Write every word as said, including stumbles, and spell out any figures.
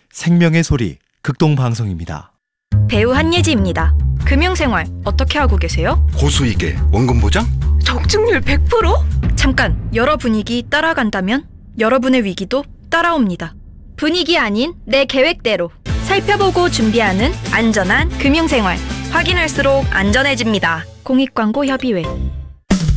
생명의 소리 극동방송입니다. 배우 한예지입니다. 금융생활 어떻게 하고 계세요? 고수익에 원금 보장? 적중률 백 퍼센트? 잠깐, 여러 분위기 따라간다면 여러분의 위기도 따라옵니다. 분위기 아닌 내 계획대로 살펴보고 준비하는 안전한 금융생활. 확인할수록 안전해집니다. 공익광고협의회